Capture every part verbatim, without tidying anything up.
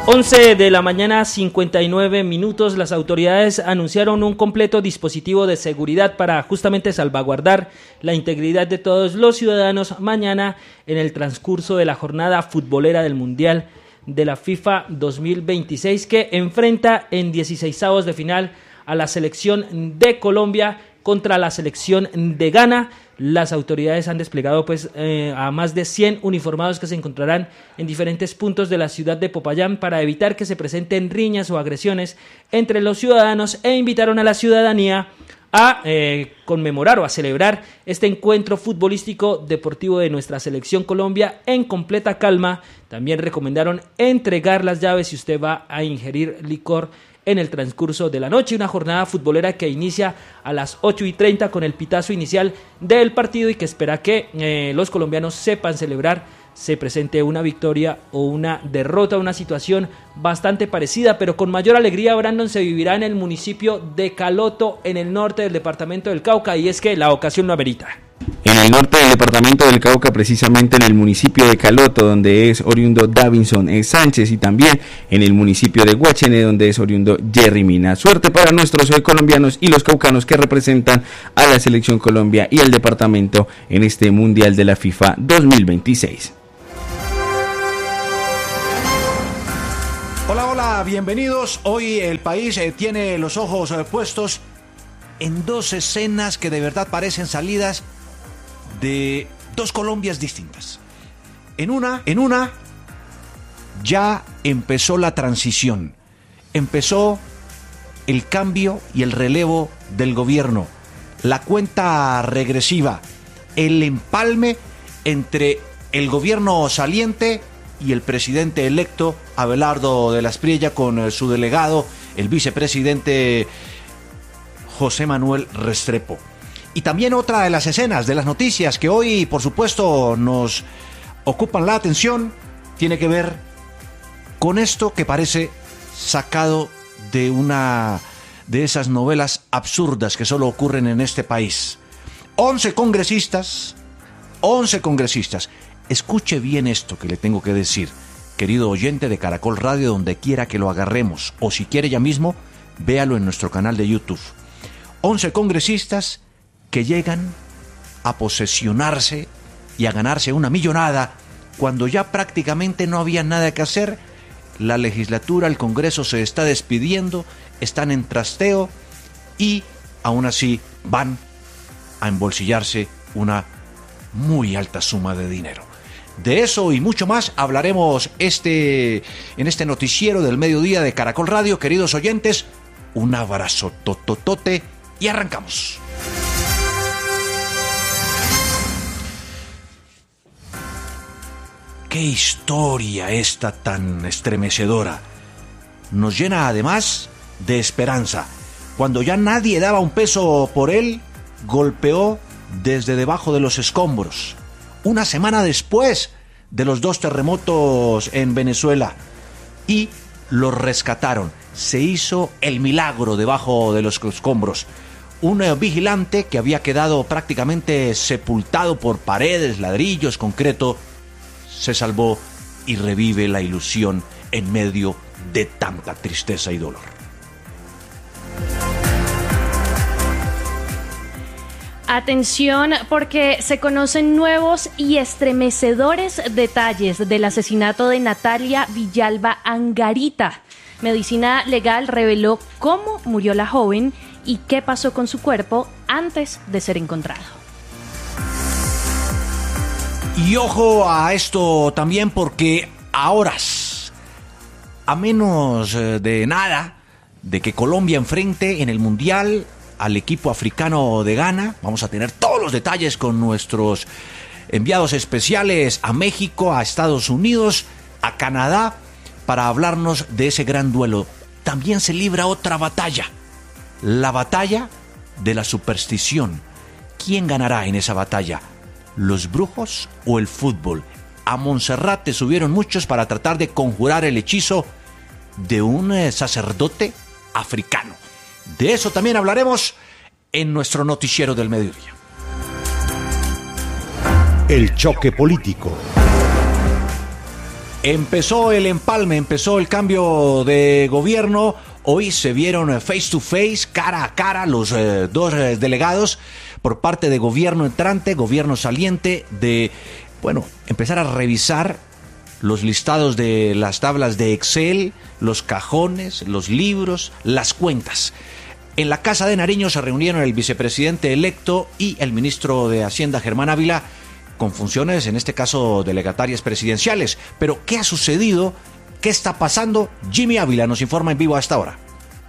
once de la mañana, cincuenta y nueve minutos, las autoridades anunciaron un completo dispositivo de seguridad para justamente salvaguardar la integridad de todos los ciudadanos mañana en el transcurso de la jornada futbolera del Mundial de la FIFA dos mil veintiséis, que enfrenta en dieciseisavos de final a la selección de Colombia contra la selección de Ghana. Las autoridades han desplegado pues eh, a más de cien uniformados que se encontrarán en diferentes puntos de la ciudad de Popayán para evitar que se presenten riñas o agresiones entre los ciudadanos, e invitaron a la ciudadanía a eh, conmemorar o a celebrar este encuentro futbolístico deportivo de nuestra selección Colombia en completa calma. También recomendaron entregar las llaves si usted va a ingerir licor en el transcurso de la noche. Una jornada futbolera que inicia a las ocho y treinta con el pitazo inicial del partido y que espera que eh, los colombianos sepan celebrar, se presente una victoria o una derrota, una situación bastante parecida, pero con mayor alegría, Brandon, se vivirá en el municipio de Caloto, en el norte del departamento del Cauca, y es que la ocasión lo amerita. En el norte del departamento del Cauca, precisamente en el municipio de Caloto, donde es oriundo Davinson Sánchez, y también en el municipio de Guachene, donde es oriundo Jerry Mina. Suerte para nuestros colombianos y los caucanos que representan a la selección Colombia y al departamento en este Mundial de la FIFA dos mil veintiséis. Hola, hola, bienvenidos. Hoy el país eh, tiene los ojos eh, puestos en dos escenas que de verdad parecen salidas de dos Colombias distintas. En una, en una ya empezó la transición, empezó el cambio y el relevo del gobierno, la cuenta regresiva, el empalme entre el gobierno saliente y el presidente electo Abelardo de la Espriella con su delegado, el vicepresidente José Manuel Restrepo. Y también otra de las escenas de las noticias que hoy, por supuesto, nos ocupan la atención, tiene que ver con esto que parece sacado de una de esas novelas absurdas que solo ocurren en este país. Once congresistas, once congresistas. Escuche bien esto que le tengo que decir, querido oyente de Caracol Radio, donde quiera que lo agarremos, o si quiere ya mismo, véalo en nuestro canal de YouTube. Once congresistas que llegan a posesionarse y a ganarse una millonada cuando ya prácticamente no había nada que hacer. La legislatura, el Congreso se está despidiendo, están en trasteo y aún así van a embolsillarse una muy alta suma de dinero. De eso y mucho más hablaremos este, en este noticiero del mediodía de Caracol Radio. Queridos oyentes, un abrazo tototote y arrancamos. ¡Qué historia esta tan estremecedora! Nos llena además de esperanza. Cuando ya nadie daba un peso por él, golpeó desde debajo de los escombros. Una semana después de los dos terremotos en Venezuela. Y los rescataron. Se hizo el milagro debajo de los escombros. Un vigilante que había quedado prácticamente sepultado por paredes, ladrillos, concreto, se salvó y revive la ilusión en medio de tanta tristeza y dolor. Atención, porque se conocen nuevos y estremecedores detalles del asesinato de Natalia Villalba Angarita. Medicina Legal reveló cómo murió la joven y qué pasó con su cuerpo antes de ser encontrado. Y ojo a esto también, porque a horas, a menos de nada, de que Colombia enfrente en el Mundial al equipo africano de Ghana, vamos a tener todos los detalles con nuestros enviados especiales a México, a Estados Unidos, a Canadá, para hablarnos de ese gran duelo. También se libra otra batalla, la batalla de la superstición. ¿Quién ganará en esa batalla? ¿Los brujos o el fútbol? A Monserrate subieron muchos para tratar de conjurar el hechizo de un eh, sacerdote africano. De eso también hablaremos en nuestro noticiero del mediodía. El choque político. Empezó el empalme, empezó el cambio de gobierno. Hoy se vieron face to face, cara a cara, los eh, dos eh, delegados por parte de gobierno entrante, gobierno saliente, de, bueno, empezar a revisar los listados de las tablas de Excel, los cajones, los libros, las cuentas. En la Casa de Nariño se reunieron el vicepresidente electo y el ministro de Hacienda, Germán Ávila, con funciones, en este caso, delegatarias presidenciales. Pero, ¿qué ha sucedido? ¿Qué está pasando? Jimmy Ávila nos informa en vivo a esta hora.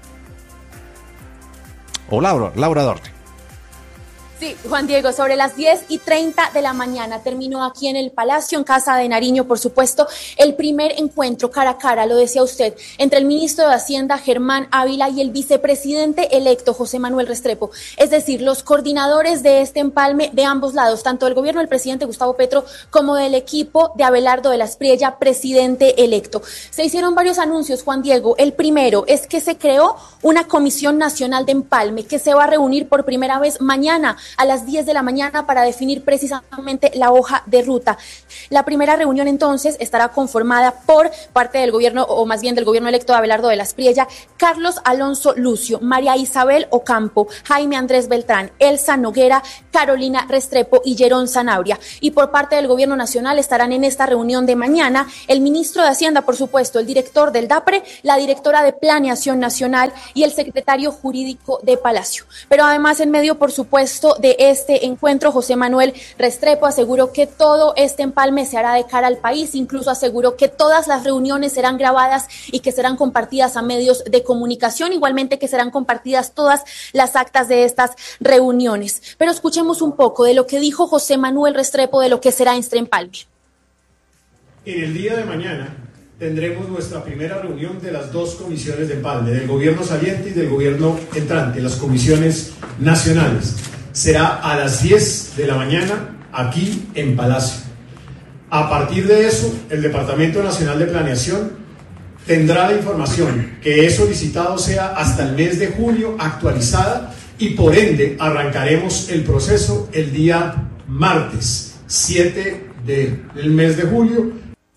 O Laura, Laura Duarte. Sí, Juan Diego, sobre las diez y treinta de la mañana terminó aquí en el Palacio, en Casa de Nariño, por supuesto, el primer encuentro cara a cara, lo decía usted, entre el ministro de Hacienda, Germán Ávila, y el vicepresidente electo, José Manuel Restrepo. Es decir, los coordinadores de este empalme de ambos lados, tanto del gobierno del presidente Gustavo Petro como del equipo de Abelardo de la Espriella, presidente electo. Se hicieron varios anuncios, Juan Diego. El primero es que se creó una Comisión Nacional de Empalme que se va a reunir por primera vez mañana a las diez de la mañana para definir precisamente la hoja de ruta. La primera reunión entonces estará conformada por parte del gobierno, o más bien del gobierno electo de Abelardo de la Espriella, Carlos Alonso Lucio, María Isabel Ocampo, Jaime Andrés Beltrán, Elsa Noguera, Carolina Restrepo y Jerón Zanabria. Y por parte del gobierno nacional estarán en esta reunión de mañana el ministro de Hacienda, por supuesto, el director del DAPRE, la directora de Planeación Nacional y el secretario jurídico de Palacio. Pero además, en medio, por supuesto, de este encuentro, José Manuel Restrepo aseguró que todo este empalme se hará de cara al país, incluso aseguró que todas las reuniones serán grabadas y que serán compartidas a medios de comunicación, igualmente que serán compartidas todas las actas de estas reuniones. Pero escuchemos un poco de lo que dijo José Manuel Restrepo de lo que será este empalme. En el día de mañana tendremos nuestra primera reunión de las dos comisiones de empalme, del gobierno saliente y del gobierno entrante, las comisiones nacionales. Será a las diez de la mañana aquí en Palacio. A partir de eso, el Departamento Nacional de Planeación tendrá la información que he solicitado sea hasta el mes de julio actualizada y por ende arrancaremos el proceso el día martes siete del mes de julio.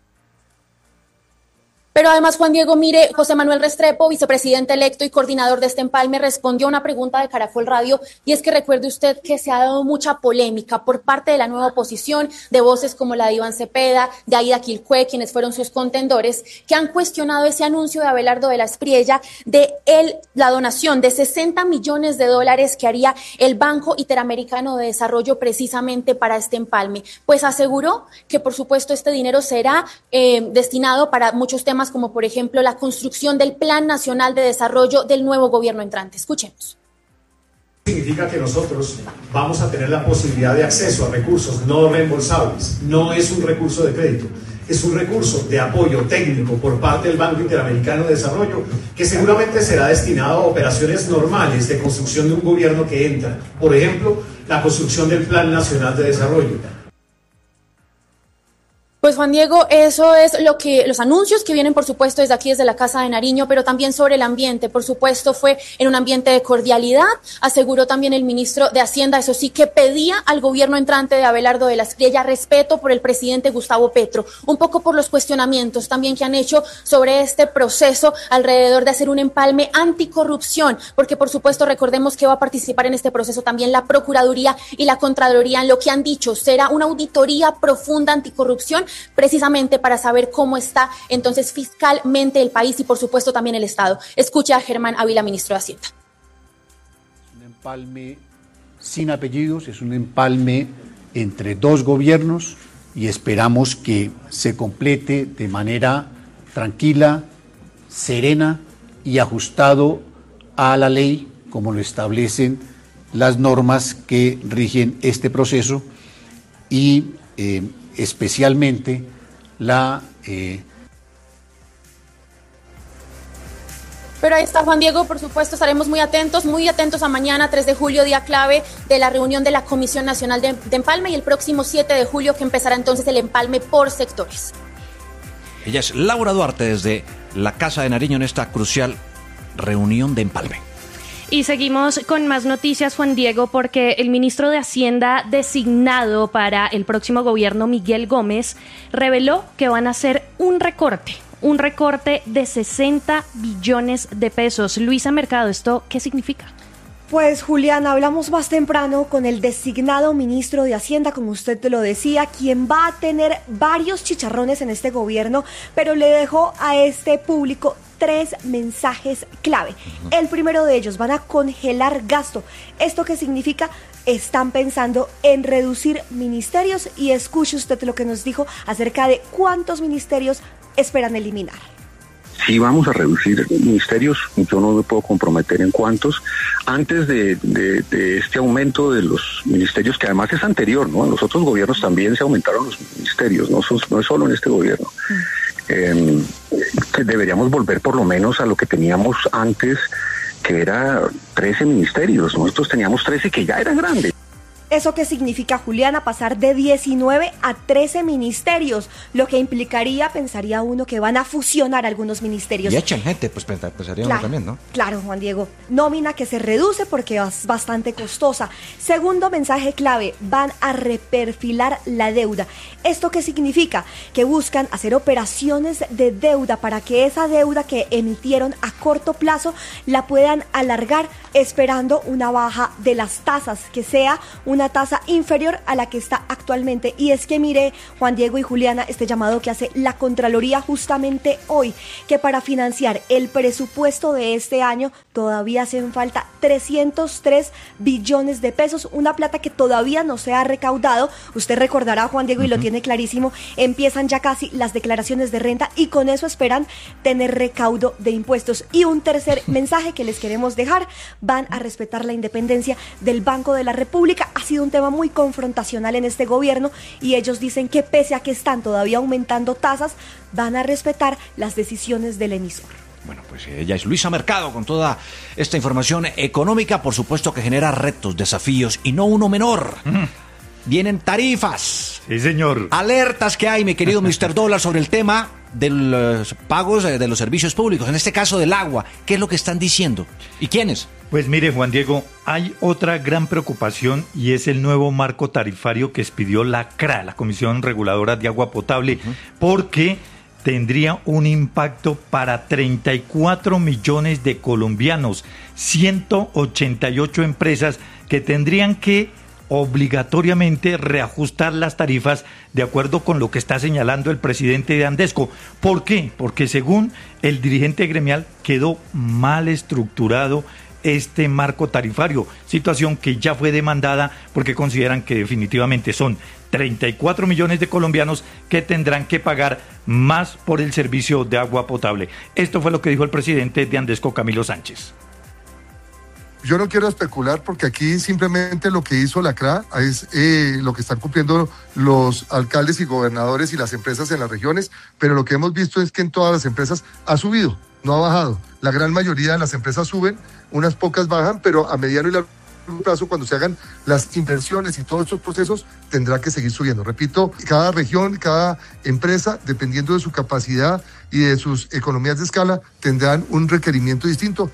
Pero además, Juan Diego, mire, José Manuel Restrepo, vicepresidente electo y coordinador de este empalme, respondió a una pregunta de Caracol Radio, y es que recuerde usted que se ha dado mucha polémica por parte de la nueva oposición, de voces como la de Iván Cepeda, de Aida Quilcue, quienes fueron sus contendores, que han cuestionado ese anuncio de Abelardo de la Espriella de el, la donación de sesenta millones de dólares que haría el Banco Interamericano de Desarrollo precisamente para este empalme. Pues aseguró que, por supuesto, este dinero será eh, destinado para muchos temas, como por ejemplo la construcción del Plan Nacional de Desarrollo del nuevo gobierno entrante. Escuchemos. Significa que nosotros vamos a tener la posibilidad de acceso a recursos no reembolsables. No es un recurso de crédito, es un recurso de apoyo técnico por parte del Banco Interamericano de Desarrollo que seguramente será destinado a operaciones normales de construcción de un gobierno que entra. Por ejemplo, la construcción del Plan Nacional de Desarrollo. Pues Juan Diego, eso es lo que los anuncios que vienen, por supuesto, desde aquí, desde la Casa de Nariño, pero también sobre el ambiente. Por supuesto, fue en un ambiente de cordialidad. Aseguró también el ministro de Hacienda, eso sí, que pedía al gobierno entrante de Abelardo de la Espriella respeto por el presidente Gustavo Petro, un poco por los cuestionamientos también que han hecho sobre este proceso alrededor de hacer un empalme anticorrupción, porque por supuesto recordemos que va a participar en este proceso también la Procuraduría y la Contraloría, en lo que han dicho será una auditoría profunda anticorrupción, precisamente para saber cómo está entonces fiscalmente el país y por supuesto también el Estado. Escucha a Germán Ávila, ministro de Hacienda. Es un empalme sin apellidos, es un empalme entre dos gobiernos y esperamos que se complete de manera tranquila, serena y ajustado a la ley, como lo establecen las normas que rigen este proceso y eh, especialmente la... Eh... Pero ahí está Juan Diego, por supuesto, estaremos muy atentos, muy atentos a mañana, tres de julio, día clave de la reunión de la Comisión Nacional de, de Empalme, y el próximo siete de julio que empezará entonces el empalme por sectores. Ella es Laura Duarte desde la Casa de Nariño en esta crucial reunión de empalme. Y seguimos con más noticias, Juan Diego, porque el ministro de Hacienda designado para el próximo gobierno, Miguel Gómez, reveló que van a hacer un recorte, un recorte de sesenta billones de pesos. Luisa Mercado, ¿esto qué significa? Pues Juliana, hablamos más temprano con el designado ministro de Hacienda, como usted te lo decía, quien va a tener varios chicharrones en este gobierno, pero le dejó a este público tres mensajes clave. El primero de ellos, van a congelar gasto. ¿Esto qué significa? Están pensando en reducir ministerios y escuche usted lo que nos dijo acerca de cuántos ministerios esperan eliminar. Sí vamos a reducir ministerios, yo no me puedo comprometer en cuántos, antes de, de, de este aumento de los ministerios, que además es anterior, ¿no? En los otros gobiernos también se aumentaron los ministerios, no, son, no es solo en este gobierno. Mm. Eh, que deberíamos volver por lo menos a lo que teníamos antes, que era trece ministerios, nosotros teníamos trece que ya era grande. ¿Eso qué significa, Juliana? Pasar de diecinueve a trece ministerios, lo que implicaría, pensaría uno, que van a fusionar algunos ministerios. Y echan gente, pues pensaría uno también, ¿no? Claro, Juan Diego. Nómina que se reduce porque es bastante costosa. Segundo mensaje clave, van a reperfilar la deuda. ¿Esto qué significa? Que buscan hacer operaciones de deuda para que esa deuda que emitieron a corto plazo la puedan alargar, esperando una baja de las tasas, que sea una una tasa inferior a la que está actualmente. Y es que mire, Juan Diego y Juliana, este llamado que hace la Contraloría justamente hoy, que para financiar el presupuesto de este año todavía hacen falta trescientos tres billones de pesos, una plata que todavía no se ha recaudado. Usted recordará, Juan Diego, y uh-huh. lo tiene clarísimo, empiezan ya casi las declaraciones de renta y con eso esperan tener recaudo de impuestos. Y un tercer mensaje que les queremos dejar, van a respetar la independencia del Banco de la República. Ha sido un tema muy confrontacional en este gobierno y ellos dicen que pese a que están todavía aumentando tasas, van a respetar las decisiones del emisor. Bueno, pues ella es Luisa Mercado con toda esta información económica, por supuesto que genera retos, desafíos y no uno menor. Mm. Vienen tarifas. Sí, señor. Alertas que hay, mi querido mister Dólar, sobre el tema de los pagos de los servicios públicos, en este caso del agua. ¿Qué es lo que están diciendo? ¿Y quiénes? Pues mire, Juan Diego, hay otra gran preocupación y es el nuevo marco tarifario que expidió la C R A, la Comisión Reguladora de Agua Potable, uh-huh. porque tendría un impacto para treinta y cuatro millones de colombianos, ciento ochenta y ocho empresas que tendrían que obligatoriamente reajustar las tarifas de acuerdo con lo que está señalando el presidente de Andesco. ¿Por qué? Porque según el dirigente gremial quedó mal estructurado este marco tarifario, situación que ya fue demandada porque consideran que definitivamente son treinta y cuatro millones de colombianos que tendrán que pagar más por el servicio de agua potable. Esto fue lo que dijo el presidente de Andesco, Camilo Sánchez. Yo no quiero especular porque aquí simplemente lo que hizo la C R A es eh, lo que están cumpliendo los alcaldes y gobernadores y las empresas en las regiones, pero lo que hemos visto es que en todas las empresas ha subido, no ha bajado. La gran mayoría de las empresas suben, unas pocas bajan, pero a mediano y largo plazo, cuando se hagan las inversiones y todos estos procesos, tendrá que seguir subiendo. Repito, cada región, cada empresa, dependiendo de su capacidad y de sus economías de escala, tendrán un requerimiento distinto.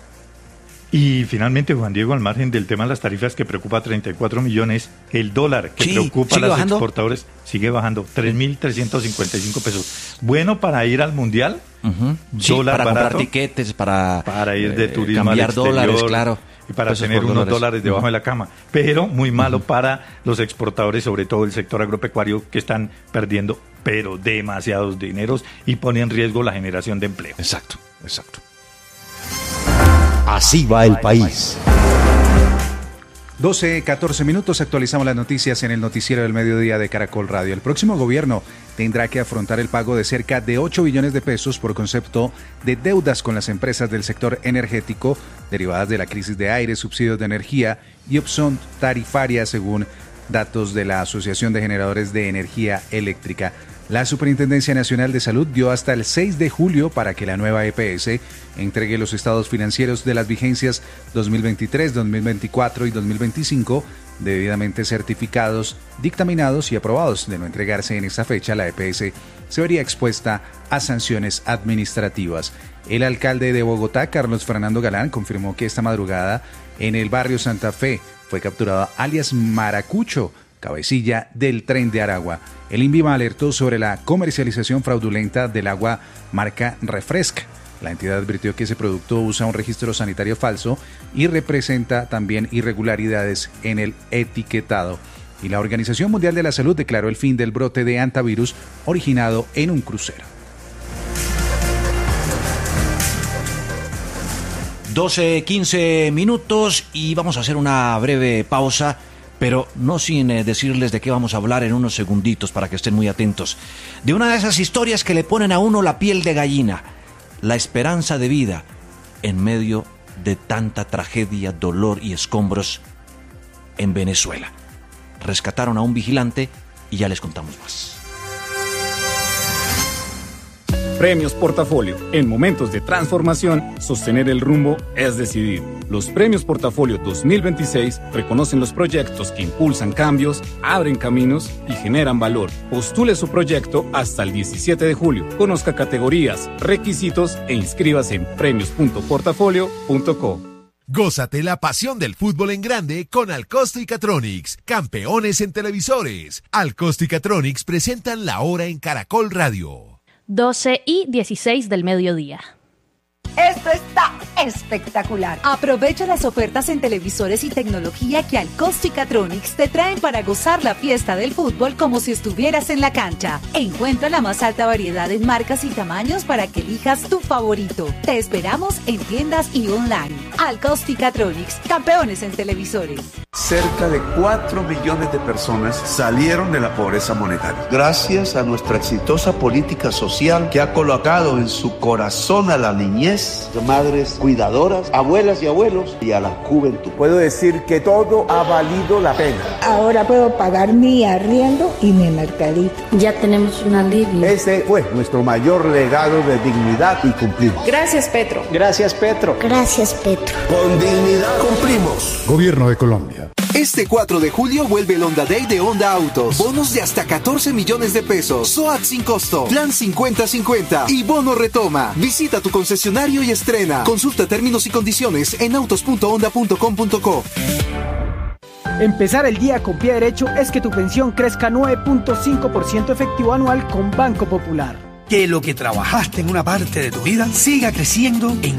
Y finalmente, Juan Diego, al margen del tema de las tarifas que preocupa a treinta y cuatro millones, el dólar que sí, preocupa a los bajando. exportadores sigue bajando, tres mil trescientos cincuenta y cinco pesos. Bueno para ir al Mundial, uh-huh. sí, dólar para barato, comprar tiquetes, para, para ir de eh, turismo cambiar al exterior, dólares, claro. Y para tener unos dólares, dólares debajo uh-huh. de la cama. Pero muy malo uh-huh. para los exportadores, sobre todo el sector agropecuario, que están perdiendo, pero demasiados dineros y pone en riesgo la generación de empleo. Exacto, exacto. Así va el país. doce, catorce minutos, actualizamos las noticias en el noticiero del mediodía de Caracol Radio. El próximo gobierno tendrá que afrontar el pago de cerca de ocho billones de pesos por concepto de deudas con las empresas del sector energético derivadas de la crisis de aire, subsidios de energía y opción tarifaria, según datos de la Asociación de Generadores de Energía Eléctrica. La Superintendencia Nacional de Salud dio hasta el seis de julio para que la nueva E P S entregue los estados financieros de las vigencias dos mil veintitrés, dos mil veinticuatro y dos mil veinticinco debidamente certificados, dictaminados y aprobados. De no entregarse en esa fecha, la E P S se vería expuesta a sanciones administrativas. El alcalde de Bogotá, Carlos Fernando Galán, confirmó que esta madrugada en el barrio Santa Fe fue capturado alias Maracucho, cabecilla del Tren de Aragua. El INVIMA alertó sobre la comercialización fraudulenta del agua marca Refresca. La entidad advirtió que ese producto usa un registro sanitario falso y representa también irregularidades en el etiquetado. Y la Organización Mundial de la Salud declaró el fin del brote de hantavirus originado en un crucero. doce, quince minutos y vamos a hacer una breve pausa, pero no sin eh, decirles de qué vamos a hablar en unos segunditos para que estén muy atentos. De una de esas historias que le ponen a uno la piel de gallina, la esperanza de vida en medio de tanta tragedia, dolor y escombros en Venezuela. Rescataron a un vigilante y ya les contamos más. Premios Portafolio. En momentos de transformación, sostener el rumbo es decidir. Los Premios Portafolio dos mil veintiséis reconocen los proyectos que impulsan cambios, abren caminos y generan valor. Postule su proyecto hasta el diecisiete de julio. Conozca categorías, requisitos e inscríbase en premios punto portafolio punto co. Gózate la pasión del fútbol en grande con Alcosto y Catronics, campeones en televisores. Alcosto y Catronics presentan La Hora en Caracol Radio. doce y dieciséis del mediodía. Esto está espectacular. Aprovecha las ofertas en televisores y tecnología que Alcosto y Catronics te traen para gozar la fiesta del fútbol como si estuvieras en la cancha. Encuentra la más alta variedad en marcas y tamaños para que elijas tu favorito. Te esperamos en tiendas y online. Alcosto y Catronics, campeones en televisores. Cerca de cuatro millones de personas salieron de la pobreza monetaria. Gracias a nuestra exitosa política social que ha colocado en su corazón a la niñez, madres cuidadoras, abuelas y abuelos y a la juventud. Puedo decir que todo ha valido la pena. Ahora puedo pagar mi arriendo y mi mercadito. Ya tenemos un alivio. Ese fue nuestro mayor legado de dignidad y cumplimos. Gracias, Petro. Gracias, Petro. Gracias, Petro. Con dignidad cumplimos. Gobierno de Colombia. Este cuatro de julio vuelve el Honda Day de Honda Autos. Bonos de hasta catorce millones de pesos. S O A T sin costo. Plan cincuenta cincuenta. Y bono retoma. Visita tu concesionario y estrena. Consulta términos y condiciones en autos punto honda punto com punto co. Empezar el día con pie derecho es que tu pensión crezca nueve punto cinco por ciento efectivo anual con Banco Popular. Que lo que trabajaste en una parte de tu vida siga creciendo en